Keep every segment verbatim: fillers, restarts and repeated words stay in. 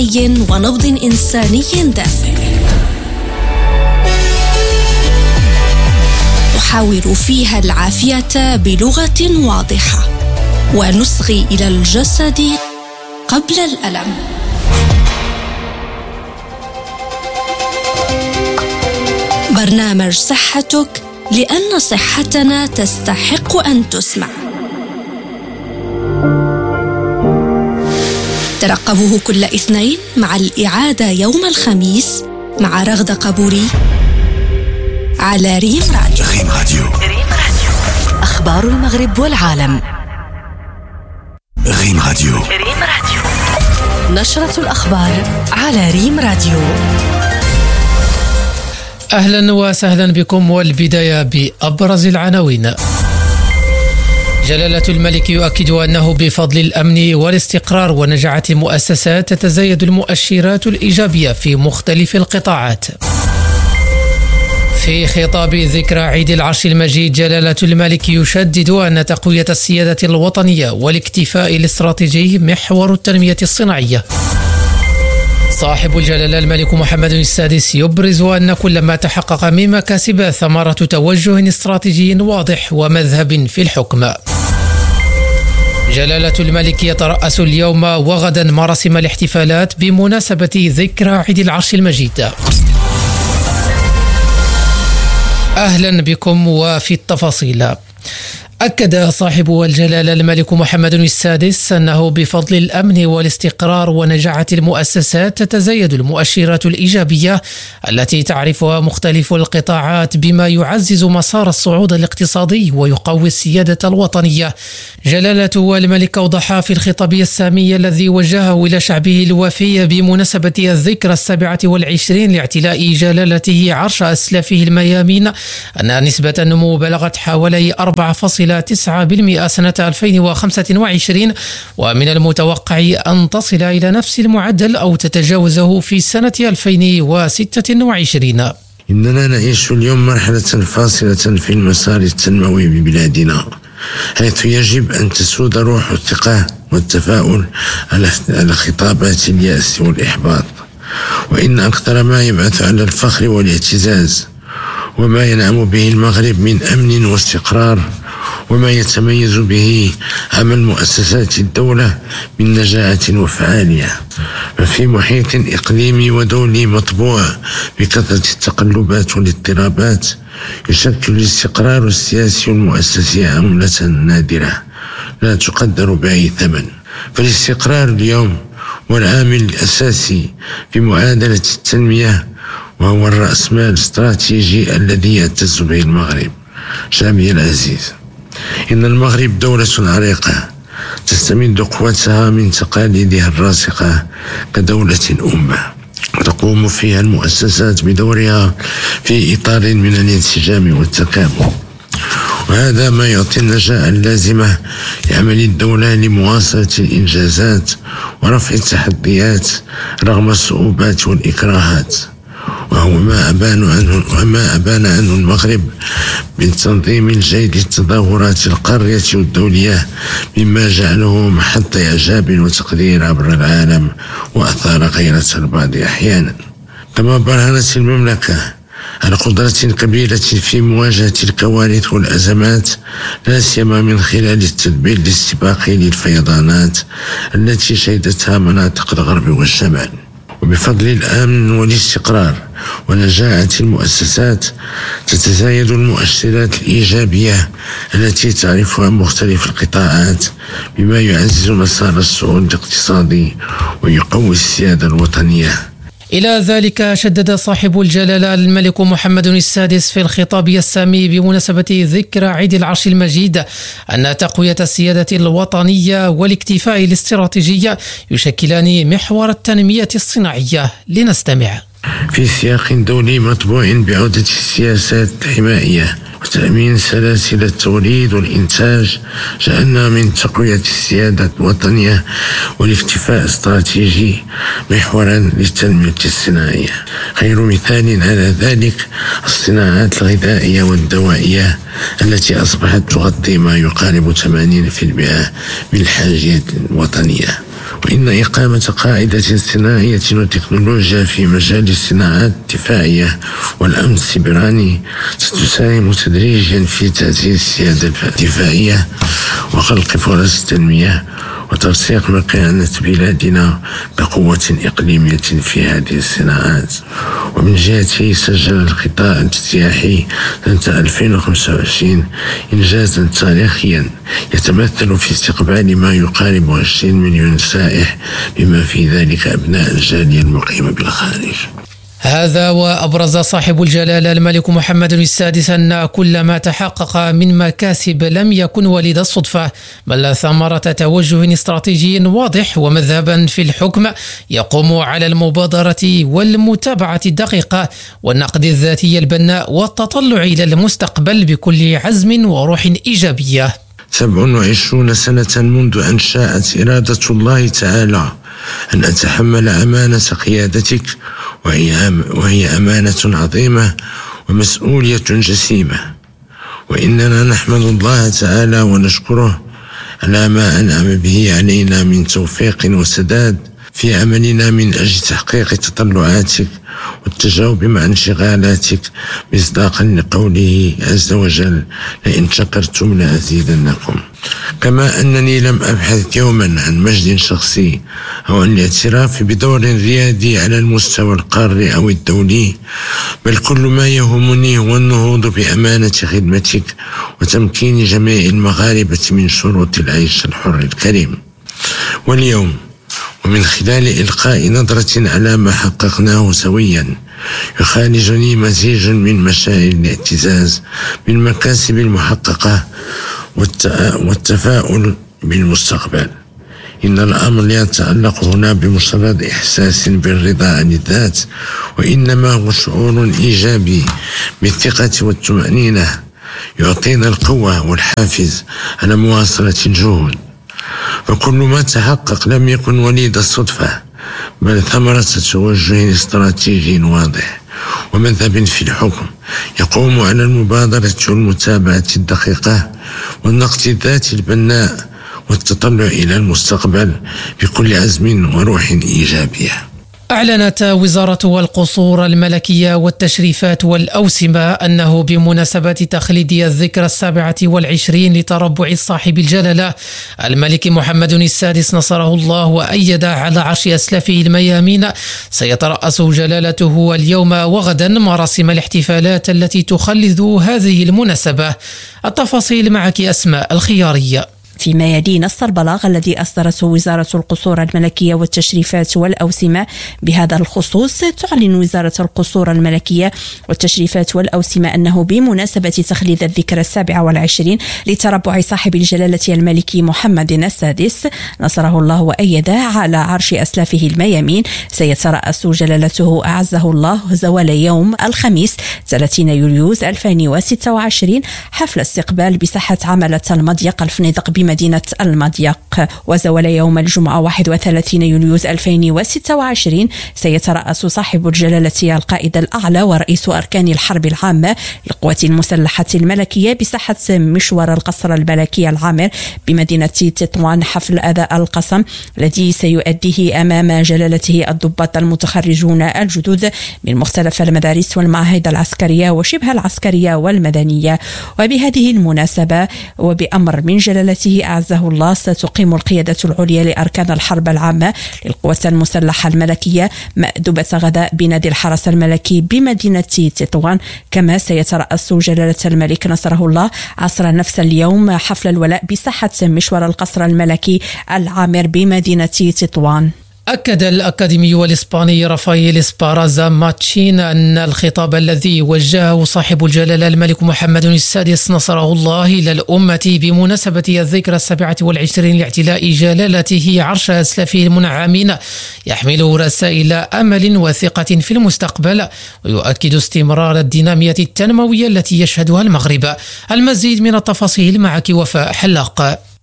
اجتماعي ونبض إنساني دافئ. نحاور فيها العافية بلغة واضحة ونصغي إلى الجسد قبل الألم. برنامج صحتك، لأن صحتنا تستحق أن تسمع. ترقبوه كل اثنين مع الإعادة يوم الخميس مع رغدة قبوري على ريم راديو. ريم راديو. ريم راديو. أخبار المغرب والعالم. ريم راديو. ريم راديو. نشرة الأخبار على ريم راديو. أهلا وسهلا بكم، والبداية بأبرز العناوين. جلالة الملك يؤكد أنه بفضل الأمن والاستقرار ونجاعة المؤسسات تتزايد المؤشرات الإيجابية في مختلف القطاعات. في خطاب ذكرى عيد العرش المجيد، جلالة الملك يشدد أن تقوية السيادة الوطنية والاكتفاء الاستراتيجي محور التنمية الصناعية. صاحب الجلالة الملك محمد السادس يبرز أن كل ما تحقق من مكاسب ثمرة توجه استراتيجي واضح ومذهب في الحكم. جلالة الملك يترأس اليوم وغدا مراسم الاحتفالات بمناسبة ذكرى عيد العرش المجيد. أهلا بكم وفي التفاصيل. أكد صاحب الجلالة الملك محمد السادس أنه بفضل الأمن والاستقرار ونجاعة المؤسسات تتزايد المؤشرات الإيجابية التي تعرفها مختلف القطاعات، بما يعزز مسار الصعود الاقتصادي ويقوي السيادة الوطنية. جلالة الملك أوضح في الخطاب السامي الذي وجهه إلى شعبه الوفي بمناسبة الذكرى السابعة والعشرين لاعتلاء جلالته عرش أسلافه الميامين أن نسبة النمو بلغت حوالي أربعة فاصلة تسعة بالمئة سنة ألفين وخمسة وعشرين، ومن المتوقع أن تصل إلى نفس المعدل أو تتجاوزه في سنة ألفين وستة وعشرين. إننا نعيش اليوم مرحلة فاصلة في المسار التنموي ببلادنا، حيث يجب أن تسود روح الثقة والتفاؤل على خطابات اليأس والإحباط. وإن أكثر ما يبعث على الفخر والاعتزاز وما ينعم به المغرب من أمن واستقرار، وما يتميز به عمل مؤسسات الدولة من نجاعة وفعالية، ففي محيط إقليمي ودولي مطبوع بكثرة التقلبات والاضطرابات يشكل الاستقرار السياسي والمؤسسي عملة نادرة لا تقدر بأي ثمن. فالاستقرار اليوم هو العامل الأساسي في معادلة التنمية، وهو الرأسمال الاستراتيجي الذي يعتز به المغرب. شعبي العزيز، إن المغرب دولة عريقة تستمد قوتها من تقاليدها الراسخة كدولة أمة، وتقوم فيها المؤسسات بدورها في إطار من الانسجام والتكامل، وهذا ما يعطي النجاة اللازمة لعمل الدولة لمواصلة الإنجازات ورفع التحديات رغم الصعوبات والإكراهات، وهو ما أبان عنه وما أبان عنه المغرب من تنظيم الجيد للتظاهرات القارية والدولية، مما جعله محط إعجاب وتقدير عبر العالم وأثار غيرة البعض أحيانا. كما برهنت المملكة على قدرة كبيرة في مواجهة الكوارث والأزمات، لا سيما من خلال التدبير الاستباقي للفيضانات التي شهدتها مناطق الغرب والشمال. وبفضل الأمن والاستقرار ونجاعة المؤسسات تتزايد المؤشرات الإيجابية التي تعرفها مختلف القطاعات، بما يعزز مسار الصعود الاقتصادي ويقوي السيادة الوطنية. إلى ذلك شدد صاحب الجلالة الملك محمد السادس في الخطاب السامي بمناسبة ذكرى عيد العرش المجيد أن تقوية السيادة الوطنية والاكتفاء الاستراتيجي يشكلان محور التنمية الصناعية. لنستمع. في سياق دولي مطبوع بعودة السياسات الحمائية وتأمين سلاسل التوليد والإنتاج، جعلنا من تقوية السيادة الوطنية والاكتفاء الاستراتيجي محورا للتنمية الصناعية. خير مثال على ذلك الصناعات الغذائية والدوائية التي أصبحت تغطي ما يقارب ثمانين بالمئة من الحاجيات الوطنية، وإن إقامة قاعدة صناعية وتكنولوجيا في مجال الصناعات الدفاعية والأمن السيبراني ستساهم تدريجيا في تعزيز السيادة الدفاعية وخلق فرص التنمية وترسيخ مكانة بلادنا بقوة إقليمية في هذه الصناعات. ومن جهته سجل القطاع السياحي سنة ألفين وخمسة وعشرين إنجازا تاريخيا يتمثل في استقبال ما يقارب عشرين مليون سائح بما في ذلك أبناء الجالية المقيمة بالخارج. هذا وأبرز صاحب الجلالة الملك محمد السادس أن كل ما تحقق من مكاسب لم يكن وليد الصدفة، بل ثمرة توجه استراتيجي واضح ومذهبا في الحكم يقوم على المبادرة والمتابعة الدقيقة والنقد الذاتي البناء والتطلع إلى المستقبل بكل عزم وروح إيجابية. سبع وعشرون سنة منذ أن شاءت إرادة الله تعالى أن أتحمل أمانة قيادتك، وهي وهي أمانة عظيمة ومسؤولية جسيمة، وإننا نحمد الله تعالى ونشكره على ما أنعم به علينا من توفيق وسداد في عملنا من أجل تحقيق تطلعاتك والتجاوب مع انشغالاتك مصداقا لقوله عز وجل: لئن شكرتم لأزيدنكم. كما أنني لم أبحث يوما عن مجد شخصي أو عن الاعتراف بدور ريادي على المستوى القاري أو الدولي، بل كل ما يهمني هو النهوض بأمانة خدمتك وتمكين جميع المغاربة من شروط العيش الحر الكريم. واليوم ومن خلال إلقاء نظرة على ما حققناه سويا يخالجني مزيج من مشاعر الاعتزاز بالمكاسب المحققة والتفاؤل بالمستقبل. إن الأمر لا يتعلق هنا بمجرد إحساس بالرضا عن الذات، وإنما هو شعور إيجابي بالثقة والطمأنينة يعطينا القوة والحافز على مواصلة الجهود. فكل ما تحقق لم يكن وليد الصدفة، بل ثمرة توجه استراتيجي واضح ومذهب في الحكم يقوم على المبادرة والمتابعة الدقيقة والنقد الذاتي البناء والتطلع إلى المستقبل بكل عزم وروح إيجابية. أعلنت وزارة القصور الملكية والتشريفات والأوسمة أنه بمناسبة تخليد الذكرى السابعة والعشرين لتربع صاحب الجلالة الملك محمد السادس نصره الله وأيد على عرش أسلافه الميامين، سيترأس جلالته اليوم وغدا مراسم الاحتفالات التي تخلد هذه المناسبة. التفاصيل معك أسماء الخيارية. في ميادين الصربلاغ الذي أصدرته وزارة القصور الملكية والتشريفات والأوسمة. بهذا الخصوص تعلن وزارة القصور الملكية والتشريفات والأوسمة أنه بمناسبة تخليد الذكرى السابعة والعشرين لتربع صاحب الجلالة الملك محمد السادس نصره الله وأيده على عرش أسلافه الميامين، سيترأس جلالته أعزه الله زوال يوم الخميس ثلاثين يوليو ألفين وستة وعشرين حفل استقبال بساحة عملة المضيق الفنيدق بمدينة المضيق. وزوال يوم الجمعة واحد وثلاثين يوليو ألفين وستة وعشرين سيترأس صاحب الجلالة القائد الأعلى ورئيس أركان الحرب العامة للقوات المسلحة الملكية بساحة مشوار القصر الملكي العامر بمدينة تطوان حفل أداء القسم الذي سيؤديه أمام جلالته الضباط المتخرجون الجدد من مختلف المدارس والمعاهد العسكرية وشبه العسكرية والمدنية. وبهذه المناسبة وبأمر من جلالته أعزه الله ستقيم القيادة العليا لأركان الحرب العامة للقوات المسلحة الملكية مأدبة غداء بنادي الحرس الملكي بمدينة تطوان. كما سيترأس جلالة الملك نصره الله عصر نفس اليوم حفل الولاء بساحة مشوار القصر الملكي العامر بمدينة تطوان. أكد الأكاديمي الإسباني رافائيل إسبارازا ماتشين أن الخطاب الذي وجهه صاحب الجلالة الملك محمد السادس نصره الله إلى الأمة بمناسبة الذكرى السابعة والعشرين لاعتلاء جلالته عرش أسلافه المنعمين يحمل رسائل أمل وثقة في المستقبل، ويؤكد استمرار الدينامية التنموية التي يشهدها المغرب. المزيد من التفاصيل معك وفاء حلاق.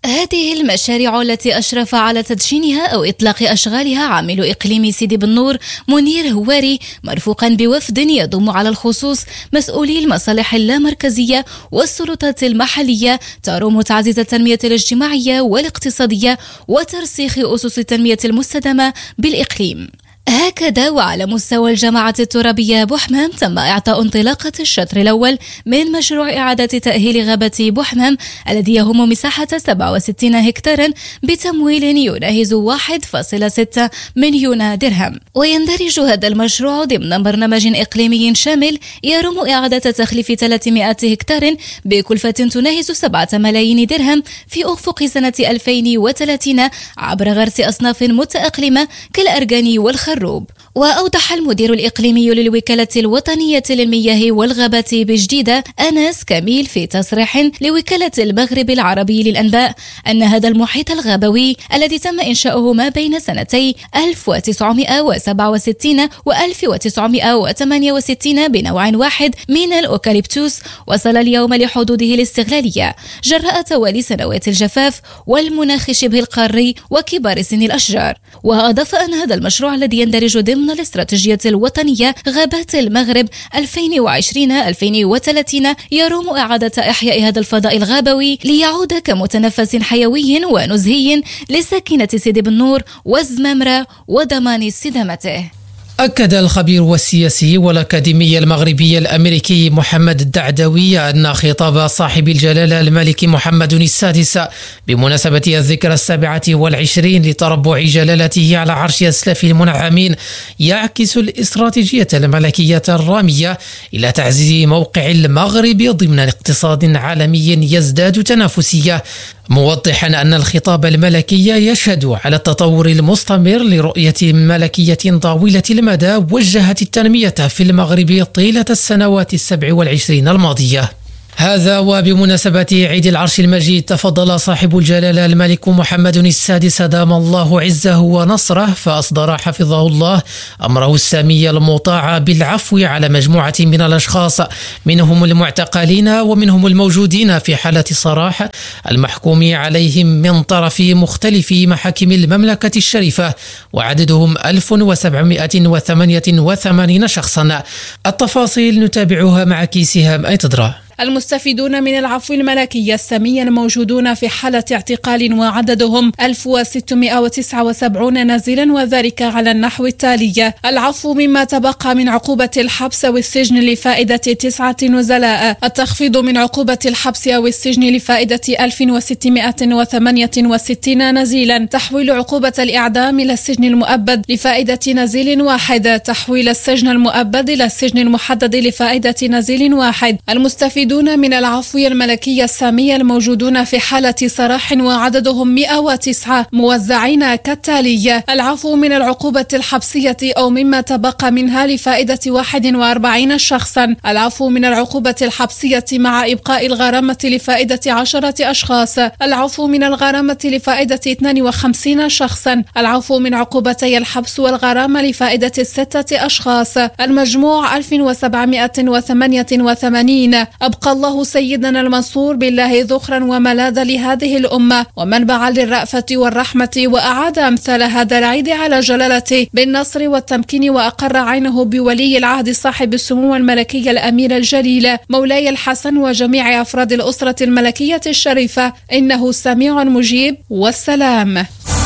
هذه المشاريع التي أشرف على تدشينها أو إطلاق أشغالها عامل إقليم سيدي بنور منير هواري، مرفوقا بوفد يضم على الخصوص مسؤولي المصالح اللامركزية والسلطات المحلية، تروم تعزيز التنمية الاجتماعية والاقتصادية وترسيخ أسس التنمية المستدامة بالإقليم. هكذا وعلى مستوى الجماعة الترابية بوحمام تم إعطاء انطلاقة الشطر الأول من مشروع إعادة تأهيل غابة بوحمام الذي يهم مساحة سبعة وستين هكتارا بتمويل يناهز واحد فاصلة ستة مليون درهم. ويندرج هذا المشروع ضمن برنامج إقليمي شامل يرم إعادة تخليف ثلاثمائة هكتار بكلفة تناهز سبعة ملايين درهم في أفق سنة ألفين وثلاثين عبر غرس أصناف متأقلمة كالأرجان والخ الروب. وأوضح المدير الإقليمي للوكالة الوطنية للمياه والغابات بجديدة أنس كميل في تصريح لوكالة المغرب العربي للأنباء أن هذا المحيط الغابوي الذي تم إنشاؤه ما بين سنتي ألف وتسعمائة وسبعة وستين و ألف وتسعمائة وثمانية وستين بنوع واحد من الأوكاليبتوس وصل اليوم لحدوده الاستغلالية جراء توالي سنوات الجفاف والمناخ شبه القاري وكبار سن الأشجار. وأضاف أن هذا المشروع الذي يندرج ضمن الاستراتيجية الوطنية غابات المغرب ألفين وعشرين ألفين وثلاثين يروم إعادة إحياء هذا الفضاء الغابوي ليعود كمتنفس حيوي ونزهي لساكنة سيدي بنور والزمامرة وضمان استدامته. أكد الخبير والسياسي والأكاديمي المغربي الأمريكي محمد الدعدوي أن خطاب صاحب الجلالة الملك محمد السادس بمناسبة الذكرى السابعة والعشرين لتربع جلالته على عرش أسلاف المنعمين يعكس الاستراتيجية الملكية الرامية إلى تعزيز موقع المغرب ضمن اقتصاد عالمي يزداد تنافسية، موضحا أن الخطاب الملكي يشهد على التطور المستمر لرؤية ملكية طويلة المدى وجهت التنمية في المغرب طيلة السنوات السبع والعشرين الماضية. هذا وبمناسبة عيد العرش المجيد تفضل صاحب الجلالة الملك محمد السادس دام الله عزه ونصره فأصدر حفظه الله أمره السامي المطاع بالعفو على مجموعة من الأشخاص منهم المعتقلين ومنهم الموجودين في حالة سراح المحكوم عليهم من طرف مختلف محاكم المملكة الشريفة وعددهم ألف وسبعمائة وثمانية وثمانين شخصا. التفاصيل نتابعها مع كيسهام أي تدرى. المستفيدون من العفو الملكي السامي الموجودون في حالة اعتقال وعددهم ألف وستمائة وتسعة وسبعين نازلا وذلك على النحو التالي: العفو مما تبقى من عقوبة الحبس أو السجن لفائدة تسعة نزلاء، التخفيض من عقوبة الحبس أو السجن لفائدة ألف وستمائة وثمانية وستين نزيلا، تحويل عقوبة الإعدام إلى السجن المؤبد لفائدة نزيل واحد، تحويل السجن المؤبد إلى السجن المحدد لفائدة نزيل واحد. المستفيدون من العفو الملكي السامي الموجودون في حالة سراح وعددهم مئة وتسعة موزعين كالتالي: العفو من العقوبة الحبسية أو مما تبقى منها لفائدة واحد وأربعين شخصا، العفو من العقوبة الحبسية مع إبقاء الغرامة لفائدة عشرة أشخاص، العفو من الغرامة لفائدة اثنين وخمسين شخصا، العفو من عقوبتي الحبس والغرامة لفائدة ستة أشخاص، المجموع ألف وسبعمائة وثمانية وثمانين. أبقى الله سيدنا المنصور بالله ذخرا وملاذا لهذه الأمة ومنبعا للرأفة والرحمة، وأعاد أمثال هذا العيد على جلالته بالنصر والتمكين، وأقر عينه بولي العهد صاحب السمو الملكي الأمير الجليل مولاي الحسن وجميع أفراد الأسرة الملكية الشريفة، إنه سميع مجيب. والسلام.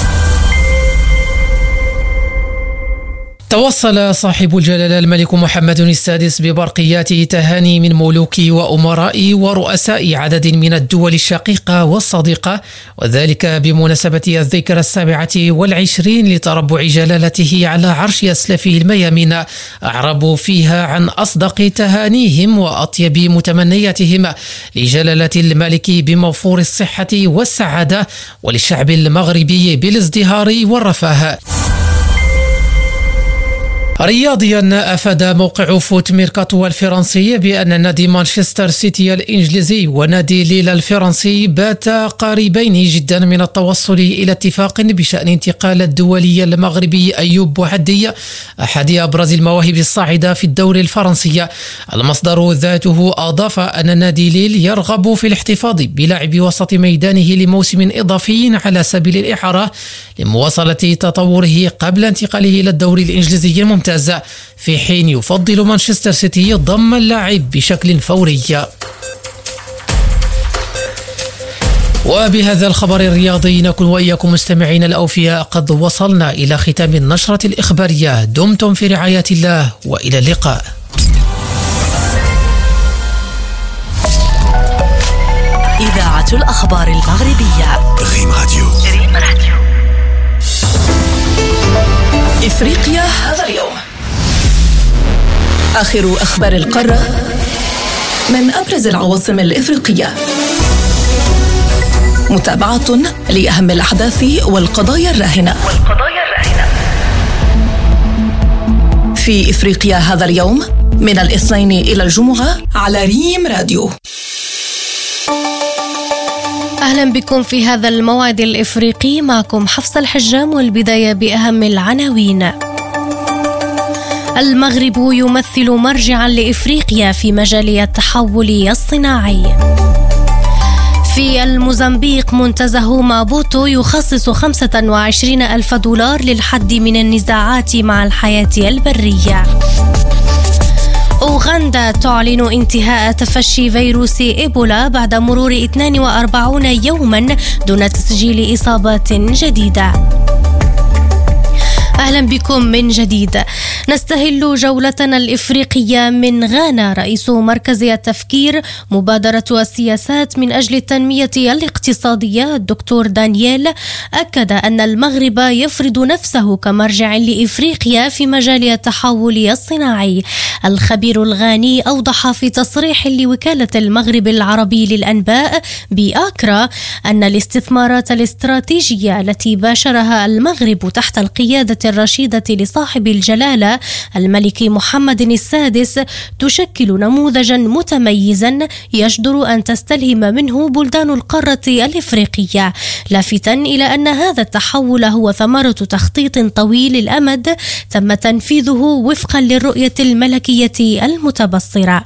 توصل صاحب الجلالة الملك محمد السادس ببرقيات تهاني من ملوك وأمراء ورؤساء عدد من الدول الشقيقة والصديقة، وذلك بمناسبة الذكرى السابعة والعشرين لتربع جلالته على عرش أسلافه الميامين، أعربوا فيها عن أصدق تهانيهم وأطيب متمنياتهم لجلالة الملك بموفور الصحة والسعادة وللشعب المغربي بالازدهار والرفاه. رياضيا، أفاد موقع فوت ميركاتو الفرنسي بأن نادي مانشستر سيتي الإنجليزي ونادي ليل الفرنسي باتا قريبين جدا من التوصل إلى اتفاق بشأن انتقال الدولي المغربي أيوب بوحدي أحد أبرز المواهب الصاعدة في الدوري الفرنسي. المصدر ذاته أضاف أن نادي ليل يرغب في الاحتفاظ بلاعب وسط ميدانه لموسم إضافي على سبيل الإعارة لمواصلة تطوره قبل انتقاله إلى الدوري الإنجليزي الممتاز، في حين يفضل مانشستر سيتي ضم اللاعب بشكل فوري. وبهذا الخبر الرياضي نكون وإياكم مستمعين الأوفياء قد وصلنا إلى ختام النشرة الإخبارية. دمتم في رعاية الله وإلى اللقاء. إذاعة الأخبار المغربية ريم راديو. ريم راديو. إفريقيا هذا اليوم. آخر أخبار القارة من أبرز العواصم الإفريقية. متابعة لأهم الأحداث والقضايا الراهنة والقضايا الراهنة في إفريقيا هذا اليوم من الاثنين إلى الجمعة على ريم راديو. أهلا بكم في هذا الموعد الإفريقي، معكم حفصة الحجام، والبداية بأهم العناوين. المغرب يمثل مرجعا لإفريقيا في مجال التحول الصناعي. في الموزمبيق منتزه مابوتو يخصص خمسة وعشرين ألف دولار للحد من النزاعات مع الحياة البرية. أوغندا تعلن انتهاء تفشي فيروس إيبولا بعد مرور اثنين وأربعين يوما دون تسجيل إصابات جديدة. أهلا بكم من جديد. نستهل جولتنا الإفريقية من غانا. رئيس مركز التفكير مبادرة السياسات من أجل التنمية الاقتصادية الدكتور دانييل أكد أن المغرب يفرض نفسه كمرجع لإفريقيا في مجال التحول الصناعي. الخبير الغاني أوضح في تصريح لوكالة المغرب العربي للأنباء بآكرا أن الاستثمارات الاستراتيجية التي باشرها المغرب تحت القيادة الرشيدة لصاحب الجلالة الملك محمد السادس تشكل نموذجا متميزا يجدر أن تستلهم منه بلدان القارة الإفريقية، لافتا إلى أن هذا التحول هو ثمرة تخطيط طويل الأمد تم تنفيذه وفقا للرؤية الملكية المتبصرة.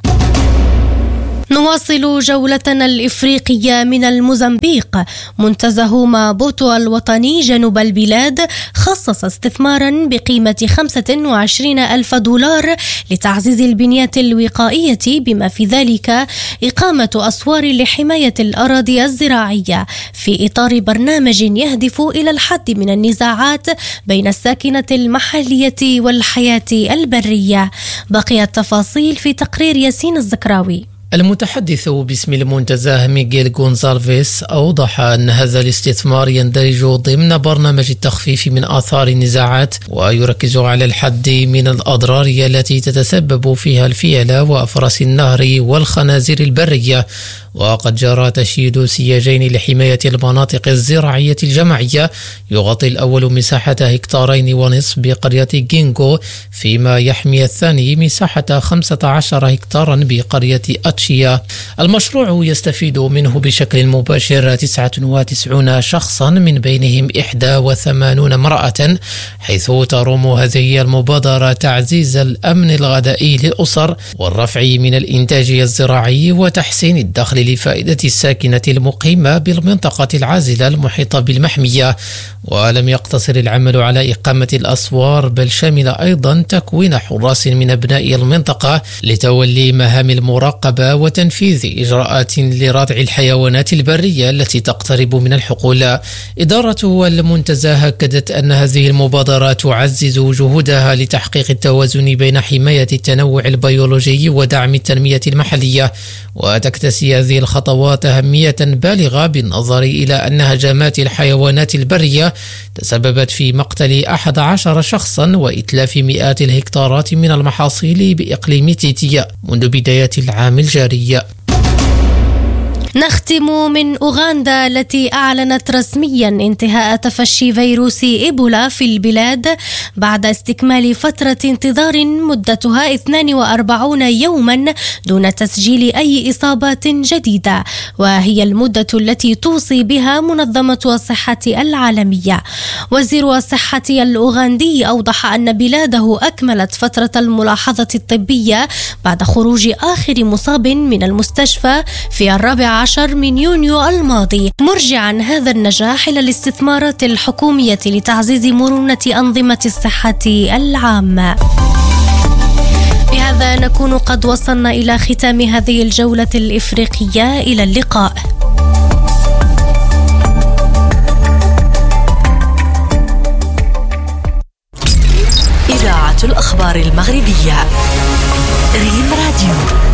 نواصل جولتنا الإفريقية من الموزمبيق. منتزه مابوتو الوطني جنوب البلاد خصص استثمارا بقيمة خمسة وعشرين ألف دولار لتعزيز البنية الوقائية، بما في ذلك إقامة أسوار لحماية الأراضي الزراعية في إطار برنامج يهدف إلى الحد من النزاعات بين الساكنة المحلية والحياة البرية. بقي التفاصيل في تقرير ياسين الزكراوي. المتحدث باسم المنتزه ميغيل غونزالفيس أوضح أن هذا الاستثمار يندرج ضمن برنامج التخفيف من آثار النزاعات، ويركز على الحد من الأضرار التي تتسبب فيها الفيلة وأفراس النهر والخنازير البرية. وقد جرى تشييد سياجين لحماية المناطق الزراعية الجماعية يغطي الأول مساحة هكتارين ونصف بقرية جينغو، فيما يحمي الثاني مساحة خمسة عشر هكتارا بقرية أتشيا. المشروع يستفيد منه بشكل مباشر تسعة وتسعين شخصا من بينهم إحدى وثمانين امرأة، حيث تروم هذه المبادرة تعزيز الأمن الغذائي للأسر والرفع من الإنتاج الزراعي وتحسين الدخل لفائدة الساكنة المقيمة بالمنطقة العازلة المحيطة بالمحمية. ولم يقتصر العمل على إقامة الأسوار، بل شمل أيضا تكوين حراس من أبناء المنطقة لتولي مهام المراقبة وتنفيذ إجراءات لردع الحيوانات البرية التي تقترب من الحقول. إدارة المنتزه أكدت أن هذه المبادرة تعزز جهودها لتحقيق التوازن بين حماية التنوع البيولوجي ودعم التنمية المحلية، وتكتسي هذه الخطوات أهمية بالغة بالنظر إلى أن هجمات الحيوانات البرية تسببت في مقتل أحد عشر شخصا وإتلاف مئات الهكتارات من المحاصيل بإقليم تيتيا منذ بداية العام الجاري. نختم من أوغندا التي أعلنت رسميا انتهاء تفشي فيروس إيبولا في البلاد بعد استكمال فترة انتظار مدتها اثنين وأربعين يوما دون تسجيل أي إصابات جديدة، وهي المدة التي توصي بها منظمة الصحة العالمية. وزير الصحة الأوغندي أوضح أن بلاده أكملت فترة الملاحظة الطبية بعد خروج آخر مصاب من المستشفى في الرابع عشر من يونيو الماضي، مرجعا هذا النجاح إلى الاستثمارات الحكومية لتعزيز مرونة أنظمة الصحة العامة. بهذا نكون قد وصلنا إلى ختام هذه الجولة الإفريقية. إلى اللقاء. إذاعة الأخبار المغربية ريم راديو.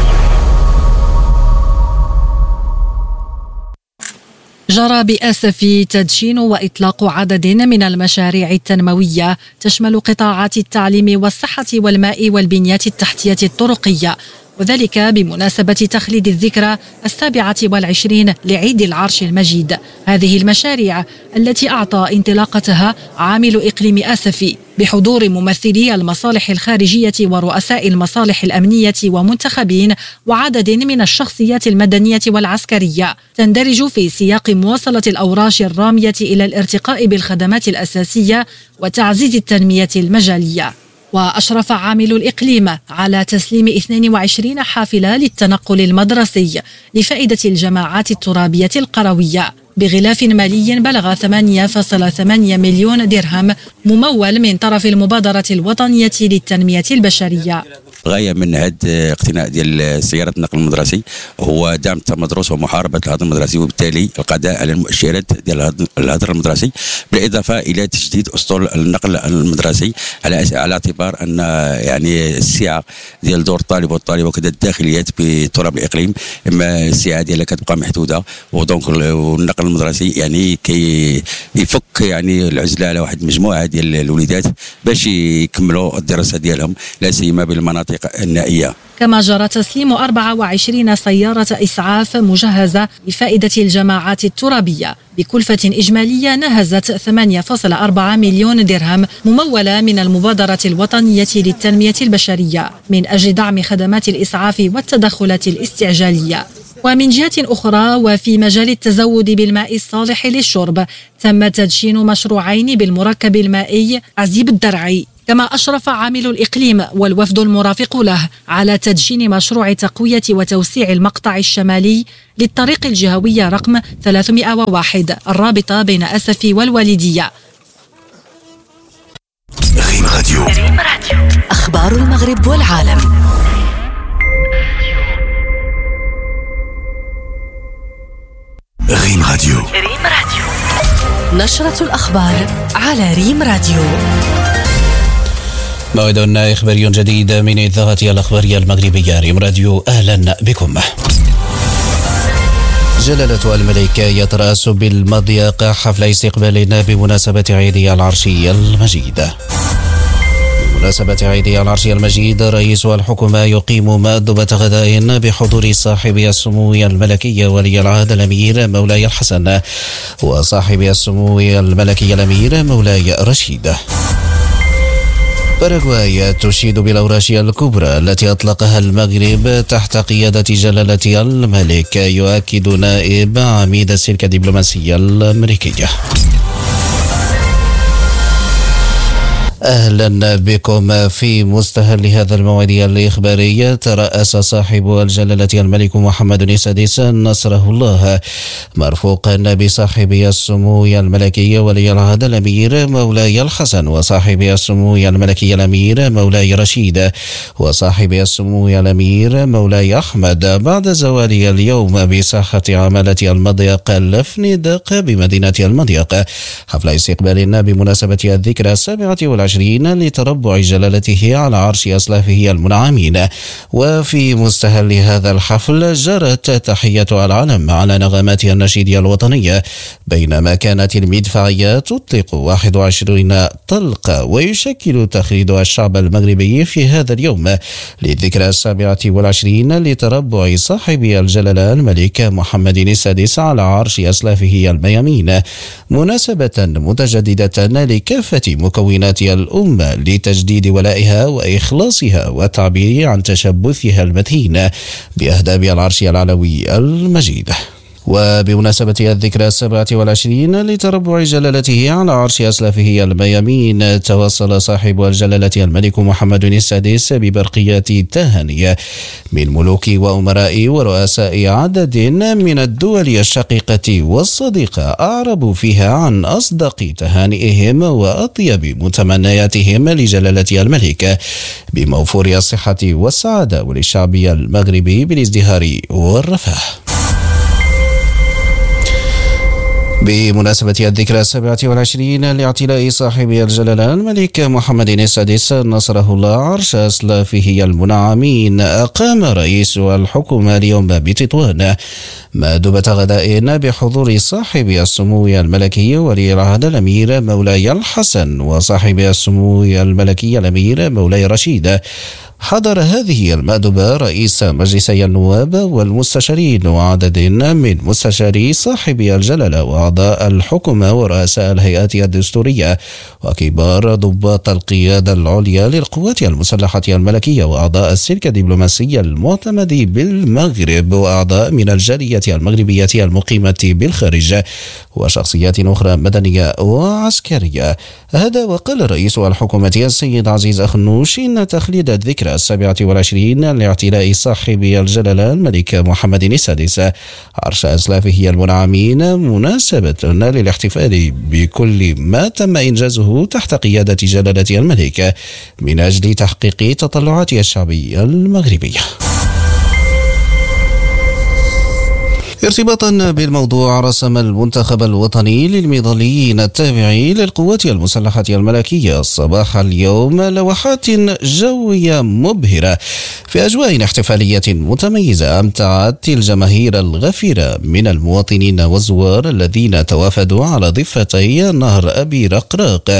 جرى بأسف تدشين وإطلاق عدد من المشاريع التنموية تشمل قطاعات التعليم والصحة والماء والبنيات التحتية الطرقية، وذلك بمناسبة تخليد الذكرى السابعة والعشرين لعيد العرش المجيد. هذه المشاريع التي أعطى انطلاقتها عامل إقليم آسفي بحضور ممثلي المصالح الخارجية ورؤساء المصالح الأمنية ومنتخبين وعدد من الشخصيات المدنية والعسكرية، تندرج في سياق مواصلة الأوراش الرامية إلى الارتقاء بالخدمات الأساسية وتعزيز التنمية المجالية. وأشرف عامل الإقليم على تسليم اثنين وعشرين حافلة للتنقل المدرسي لفائدة الجماعات الترابية القروية بغلاف مالي بلغ ثمانية فاصلة ثمانية مليون درهم ممول من طرف المبادرة الوطنية للتنمية البشرية. غاية من هذا اقتناء ديال سيارات النقل المدرسي هو دعم التمدرس ومحاربة الهدر المدرسي، وبالتالي القضاء على المؤشرات ديال الهدر المدرسي، بالإضافة إلى تجديد أسطول النقل المدرسي على على اعتبار أن يعني السعة ديال دور الطالب والطالبة وكذا الداخليات بتراب الإقليم، إما السعة ديالها كتبقى محدودة، ودونك النقل المدرسي يعني كي يفك يعني العزلة على واحد المجموعة ديال الوليدات باش يكملوا الدراسة ديالهم، لا سيما بالمناطق النائية. كما جرى تسليم أربعة وعشرين سيارة إسعاف مجهزة لفائدة الجماعات الترابية بكلفة إجمالية نهزت ثمانية فاصلة أربعة مليون درهم ممولة من المبادرة الوطنية للتنمية البشرية من أجل دعم خدمات الإسعاف والتدخلات الاستعجالية. ومن جهة أخرى وفي مجال التزود بالماء الصالح للشرب تم تدشين مشروعين بالمركب المائي عزيب الدرعي. كما أشرف عامل الإقليم والوفد المرافق له على تدشين مشروع تقوية وتوسيع المقطع الشمالي للطريق الجهوية رقم ثلاثمائة وواحد الرابطة بين أسفي والوالدية. ريم راديو. أخبار المغرب والعالم. ريم راديو. ريم راديو. نشرة الأخبار على ريم راديو. موعد إخباري جديد من إذاعة الأخبار المغربية ريم راديو. أهلا بكم. جلالة الملك يترأس بالمضيق حفل استقبال بمناسبة عيد العرش المجيد. بمناسبة عيد العرش المجيد رئيس الحكومة يقيم مأدبة غداء بحضور صاحب السمو الملكي ولي العهد الأمير مولاي الحسن وصاحب السمو الملكي الأمير مولاي رشيد. باراغواي تشيد بالأوراش الكبرى التي أطلقها المغرب تحت قيادة جلالة الملك، يؤكد نائب عميد السلك الدبلوماسية الأمريكية. أهلا بكم. في مستهل هذا الموعد الإخباري ترأس صاحب الجلالة الملك محمد السادس نصره الله مرفوقا بصاحب السمو الملكي ولي العهد الأمير مولاي الحسن وصاحب السمو الملكي الأمير مولاي رشيد وصاحب السمو الأمير مولاي أحمد بعد زوال اليوم بساحة عمالة المضيق الفندق بمدينة المضيق حفل استقبال بمناسبة الذكرى السابعة والعشرين والعشرين لتربع جلالته على عرش أسلافه المنعمين. وفي مستهل هذا الحفل جرت تحية العلم على نغمات النشيد الوطنية، بينما كانت المدفعية تطلق واحد وعشرين طلقة، ويشكل تخليد الشعب المغربي في هذا اليوم للذكرى السابعة والعشرين لتربع صاحب الجلالة الملك محمد السادس على عرش أسلافه الميامين، مناسبة متجددة لكافة مكونات الأمة لتجديد ولائها وإخلاصها والتعبير عن تشبثها المتين بأهداب العرش العلوي المجيد. وبمناسبة الذكرى السابعة والعشرين لتربع جلالته على عرش أسلافه الميامين، توصل صاحب الجلالة الملك محمد السادس ببرقيات تهاني من ملوك وأمراء ورؤساء عدد من الدول الشقيقة والصديقة، أعربوا فيها عن أصدق تهانئهم وأطيب متمنياتهم لجلالة الملك بموفور الصحة والسعادة وللشعب المغربي بالازدهار والرفاه. بمناسبة الذكرى السابعة والعشرين لاعتلاء صاحب الجلالة الملك محمد السادس نصره الله عرش أسلافه المنعمين، أقام رئيس الحكومة اليوم بتطوان مائدة غداء بحضور صاحب السمو الملكي ولي العهد الأمير مولاي الحسن وصاحب السمو الملكي الأمير مولاي رشيد. حضر هذه المأدبة رئيس مجلسي النواب والمستشارين وعدد من مستشاري صاحب الجلالة وأعضاء الحكومة ورؤساء الهيئات الدستورية وكبار ضباط القيادة العليا للقوات المسلحة الملكية وأعضاء السلك الدبلوماسي المعتمد بالمغرب وأعضاء من الجالية المغربية المقيمة بالخارج وشخصيات أخرى مدنية وعسكرية. هذا وقال رئيس الحكومة السيد عزيز أخنوش إن تخليد الذكرى السابعة والعشرين لاعتلاء صاحب الجلالة الملك محمد السادس عرش أسلافه المنعمين مناسبة للاحتفال بكل ما تم إنجازه تحت قيادة جلالة الملك من أجل تحقيق تطلعات الشعب المغربي. ارتباطا بالموضوع، رسم المنتخب الوطني للمظليين التابع للقوات المسلحة الملكية صباح اليوم لوحات جوية مبهرة في أجواء احتفالية متميزة أمتعت الجماهير الغفيرة من المواطنين والزوار الذين توافدوا على ضفتي نهر أبي رقراق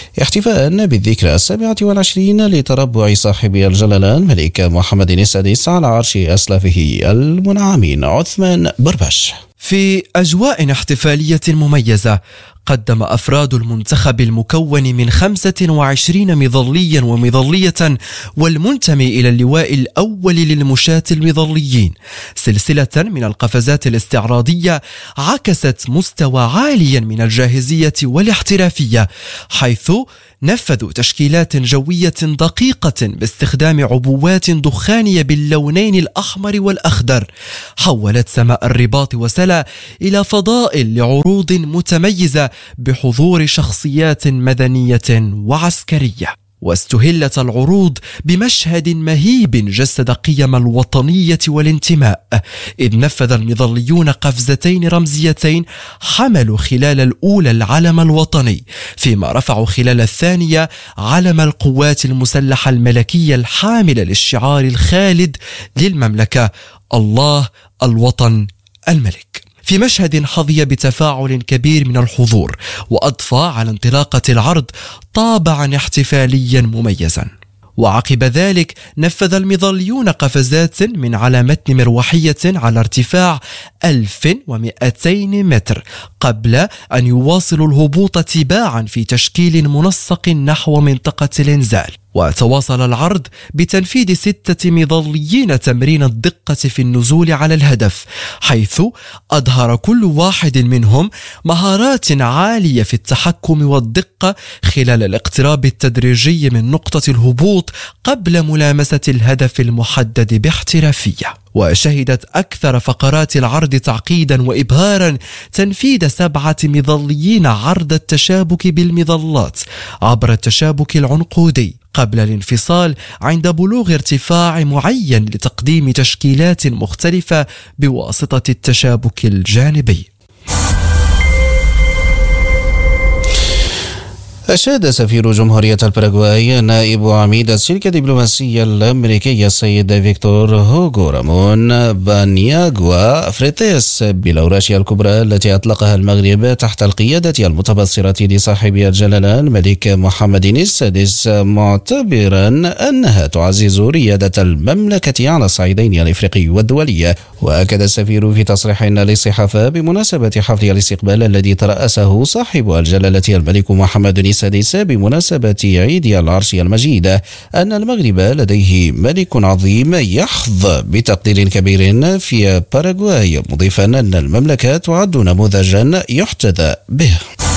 احتفاء بالذكرى السابعة والعشرين لتربع صاحب الجلالة الملك محمد السادس على عرش أسلافه المنعمين. عثمان بربش. في أجواء احتفالية مميزة قدم أفراد المنتخب المكون من خمسة وعشرين مظليا ومظلية والمنتمي إلى اللواء الأول للمشاة المظليين سلسلة من القفزات الاستعراضية عكست مستوى عاليا من الجاهزية والاحترافية، حيث نفذوا تشكيلات جوية دقيقة باستخدام عبوات دخانية باللونين الأحمر والأخضر، حولت سماء الرباط وسلا إلى فضاء لعروض متميزة بحضور شخصيات مدنية وعسكرية. واستهلت العروض بمشهد مهيب جسد قيم الوطنية والانتماء، إذ نفذ المظليون قفزتين رمزيتين حملوا خلال الأولى العلم الوطني، فيما رفعوا خلال الثانية علم القوات المسلحة الملكية الحامل للشعار الخالد للمملكة: الله الوطن الملك، في مشهد حظي بتفاعل كبير من الحضور وأضفى على انطلاقة العرض طابعا احتفاليا مميزا. وعقب ذلك نفذ المظليون قفزات من على متن مروحية على ارتفاع ألف ومئتين متر قبل أن يواصلوا الهبوط تباعا في تشكيل منسق نحو منطقة الإنزال. وتواصل العرض بتنفيذ ستة مظليين تمرين الدقة في النزول على الهدف، حيث أظهر كل واحد منهم مهارات عالية في التحكم والدقة خلال الاقتراب التدريجي من نقطة الهبوط قبل ملامسة الهدف المحدد باحترافية. وشهدت أكثر فقرات العرض تعقيدا وإبهارا تنفيذ سبعة مظليين عرض التشابك بالمظلات عبر التشابك العنقودي قبل الانفصال عند بلوغ ارتفاع معين لتقديم تشكيلات مختلفة بواسطة التشابك الجانبي. أشاد سفير جمهورية الباراغواي نائب عميد الشركة الدبلوماسية الأمريكية السيد فيكتور هوغو رامون بانياغوا فريتيس بالأوراشيا الكبرى التي أطلقها المغرب تحت القيادة المتبصرة لصاحب الجلالة الملك محمد السادس، معتبرا أنها تعزز ريادة المملكة على الصعيدين الإفريقي والدولي. وأكد السفير في تصريح للصحافة بمناسبة حفل الاستقبال الذي ترأسه صاحب الجلالة الملك محمد السادس بمناسبة عيد العرش المجيد أن المغرب لديه ملك عظيم يحظى بتقدير كبير في باراغواي، مضيفا أن المملكة تعد نموذجا يحتذى به.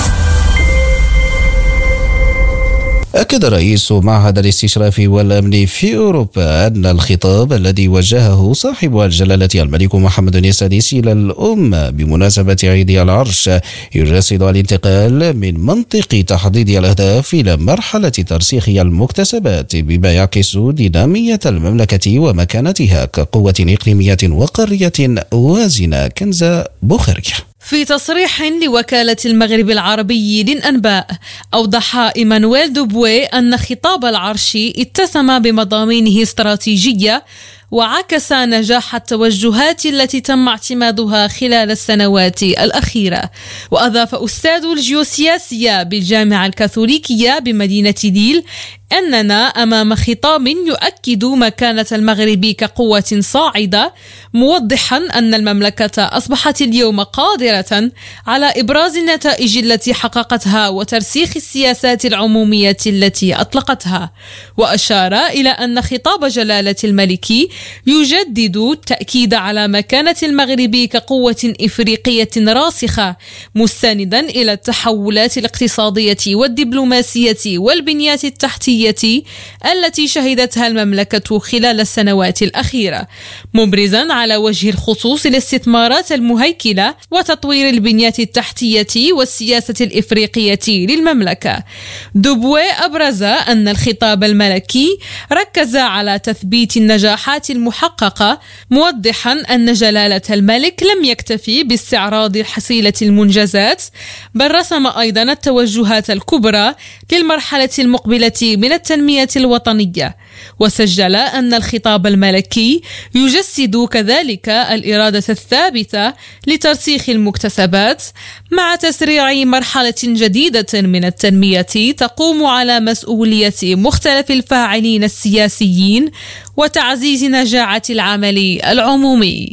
أكد رئيس معهد الاستشراف والأمن في أوروبا أن الخطاب الذي وجهه صاحب الجلالة الملك محمد السادس إلى الأمة بمناسبة عيد العرش يجسد الانتقال من منطق تحديد الأهداف إلى مرحلة ترسيخ المكتسبات، بما يعكس دينامية المملكة ومكانتها كقوة إقليمية وقارية وازنة. كنز بوخاري. في تصريح لوكالة المغرب العربي للأنباء، أوضح إيمانويل دوبوي أن خطاب العرش اتسم بمضامينه استراتيجية وعكس نجاح التوجهات التي تم اعتمادها خلال السنوات الأخيرة. وأضاف أستاذ الجيوسياسية بالجامعة الكاثوليكية بمدينة ليل أننا أمام خطاب يؤكد مكانة المغرب كقوة صاعدة، موضحا أن المملكة أصبحت اليوم قادرة على إبراز النتائج التي حققتها وترسيخ السياسات العمومية التي أطلقتها. وأشار إلى أن خطاب جلالة الملك يجدد التأكيد على مكانة المغرب كقوة إفريقية راسخة، مستندا إلى التحولات الاقتصادية والدبلوماسية والبنيات التحتية التي شهدتها المملكة خلال السنوات الأخيرة، مبرزا على وجه الخصوص الاستثمارات المهيكلة وتطوير البنيات التحتية والسياسة الإفريقية للمملكة. دوبوي أبرز أن الخطاب الملكي ركز على تثبيت النجاحات المحققة، موضحا أن جلالة الملك لم يكتفي باستعراض حصيلة المنجزات، بل رسم أيضا التوجهات الكبرى للمرحلة المقبلة من التنمية الوطنية. وسجل أن الخطاب الملكي يجسد كذلك الإرادة الثابتة لترسيخ المكتسبات مع تسريع مرحلة جديدة من التنمية تقوم على مسؤولية مختلف الفاعلين السياسيين وتعزيز نجاعة العمل العمومي.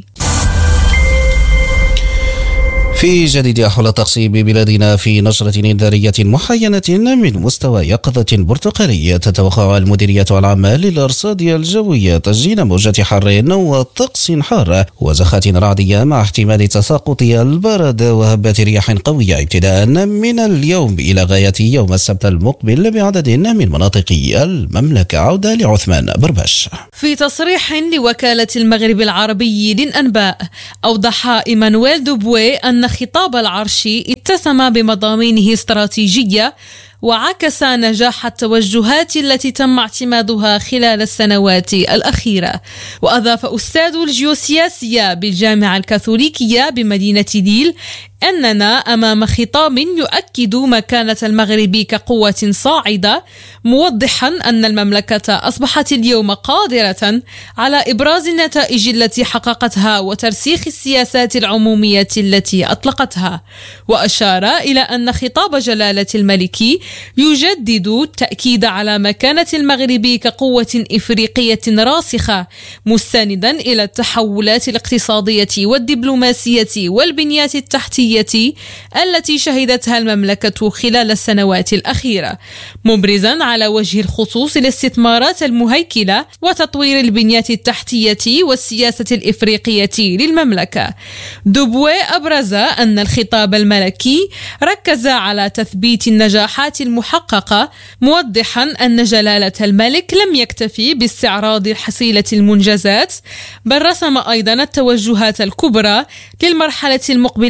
في جديد حول تقسيم بلادنا في نشرة إنذارية محينة من مستوى يقظة برتقالي، تتوقع المديرية العامة للأرصاد الجوية تسجيل موجة حر وطقس حار وزخات رعدية مع احتمال تساقط البرد وهبات رياح قوية ابتداء من اليوم إلى غاية يوم السبت المقبل بعدد من مناطق المملكة. عودة لعثمان بربش. في تصريح لوكالة المغرب العربي للأنباء، أوضح إيمانويل دوبوي أن خطاب العرش اتسم بمضامينه استراتيجية وعكس نجاح التوجهات التي تم اعتمادها خلال السنوات الأخيرة. وأضاف أستاذ الجيوسياسية بالجامعة الكاثوليكية بمدينة ليل أننا أمام خطاب يؤكد مكانة المغرب كقوة صاعدة، موضحا أن المملكة أصبحت اليوم قادرة على إبراز النتائج التي حققتها وترسيخ السياسات العمومية التي أطلقتها. وأشار إلى أن خطاب جلالة الملك يجدد التأكيد على مكانة المغرب كقوة إفريقية راسخة، مستندا إلى التحولات الاقتصادية والدبلوماسية والبنيات التحتية التي شهدتها المملكة خلال السنوات الأخيرة، مبرزا على وجه الخصوص الاستثمارات المهيكلة وتطوير البنيات التحتية والسياسة الإفريقية للمملكة. دوبوي أبرز أن الخطاب الملكي ركز على تثبيت النجاحات المحققة، موضحا أن جلالة الملك لم يكتفي باستعراض حصيلة المنجزات، بل رسم أيضا التوجهات الكبرى للمرحلة المقبلة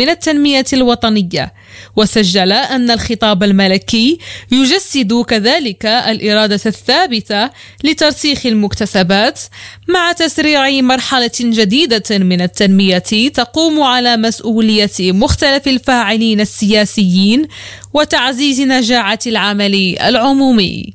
من التنمية الوطنية، وسجل أن الخطاب الملكي يجسد كذلك الإرادة الثابتة لترسيخ المكتسبات مع تسريع مرحلة جديدة من التنمية تقوم على مسؤولية مختلف الفاعلين السياسيين وتعزيز نجاعة العمل العمومي.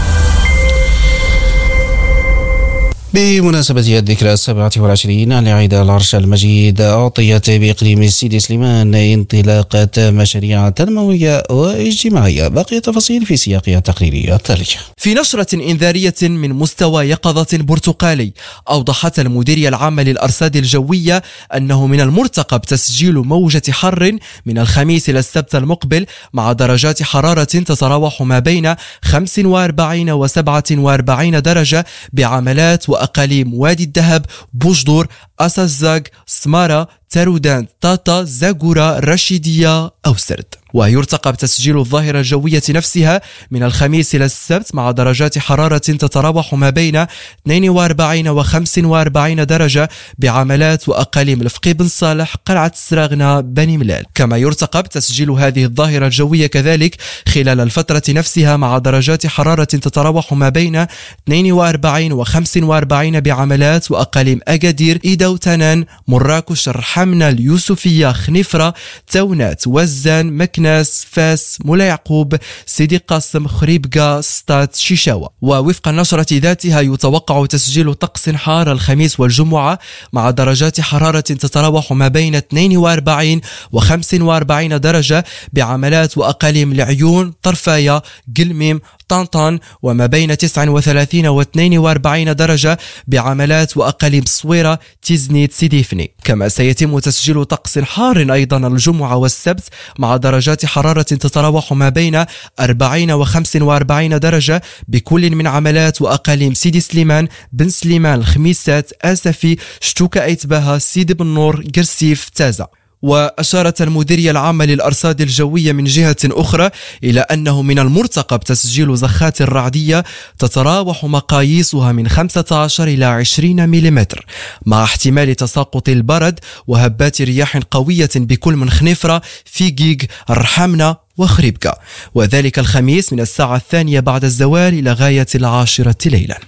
بمناسبة الذكرى السابعة والعشرين لعيد العرش المجيد، أعطيت بإقليم سيدي سليمان انطلاقة مشاريع تنموية واجتماعية. باقي التفاصيل في سياق التقرير التالي. في نشرة إنذارية من مستوى يقظة برتقالي، أوضحت المديرية العامة للأرصاد الجوية أنه من المرتقب تسجيل موجة حر من الخميس إلى السبت المقبل، مع درجات حرارة تتراوح ما بين خمسة وأربعين و سبعة وأربعين درجة بعملات وأقاليم وادي الذهب، بوجدور، أساسزاق، سمارة، تارودان، تاتا، زاغورا، رشيدية أو سرد. ويرتقب تسجيل الظاهرة الجوية نفسها من الخميس إلى السبت مع درجات حرارة تتراوح ما بين اثنين وأربعين و خمسة وأربعين درجة بعملات وأقاليم الفقي بن صالح، قلعة سراغنا، بني ملال. كما يرتقب تسجيل هذه الظاهرة الجوية كذلك خلال الفترة نفسها مع درجات حرارة تتراوح ما بين اثنين وأربعين و خمسة وأربعين بعملات وأقاليم أكادير، إيداوتانان، مراكش، الرحمنة، اليوسفية، خنيفرة، تونات، وزان، مكناس، فاس، مولا يعقوب، سيدي قاسم، خريبكا، ستات، شيشاوة. ووفق النشرة ذاتها يتوقع تسجيل طقس حار الخميس والجمعة مع درجات حرارة تتراوح ما بين اثنين وأربعين و خمسة وأربعين درجة بعملات وأقاليم العيون، طرفاية، قلميم، طنطان، وما بين تسعة وثلاثين و اثنين وأربعين درجة بعملات وأقاليم صويرة، تيزنيت، سيديفني. كما سيتم تسجيل طقس حار أيضا الجمعة والسبت مع درجات حرارة تتراوح ما بين أربعين و خمسة وأربعين درجة بكل من عملات وأقاليم سيدي سليمان، بن سليمان، الخميسات، آسفي، شتوكا، أيتباها، سيدي بن نور، قرسيف، تازا. وأشارت المديرية العامة للأرصاد الجوية من جهة أخرى إلى أنه من المرتقب تسجيل زخات رعدية تتراوح مقاييسها من خمسة عشر إلى عشرين مليمتر، مع احتمال تساقط البرد وهبات رياح قوية بكل من خنيفرة، فيجيغ، الرحمنة وخريبكا، وذلك الخميس من الساعة الثانية بعد الزوال إلى غاية العاشرة ليلا.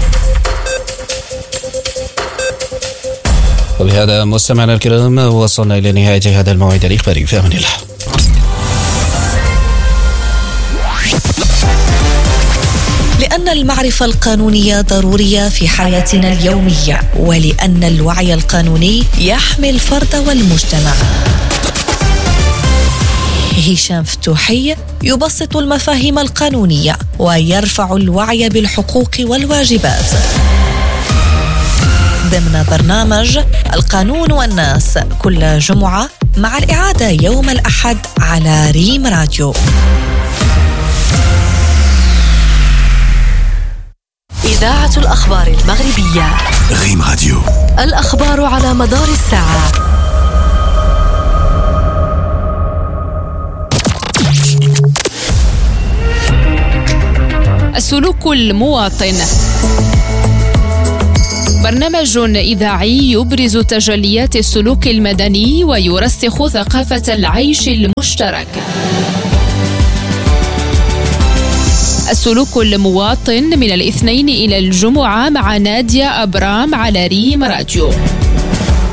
وبهذا مستمعنا الكرام وصلنا إلى نهاية هذا الموعد الإخباري، في أمان الله. لأن المعرفة القانونية ضرورية في حياتنا اليومية، ولأن الوعي القانوني يحمي الفرد والمجتمع. هشام فتوحي يبسط المفاهيم القانونية ويرفع الوعي بالحقوق والواجبات ضمن برنامج القانون والناس كل جمعة، مع الإعادة يوم الأحد على ريم راديو. إذاعة الأخبار المغربية، ريم راديو، الأخبار على مدار الساعة. السلوك المواطن، برنامج إذاعي يبرز تجليات السلوك المدني ويرسخ ثقافة العيش المشترك. السلوك المواطن من الاثنين إلى الجمعة مع نادية أبرام على ريم راديو.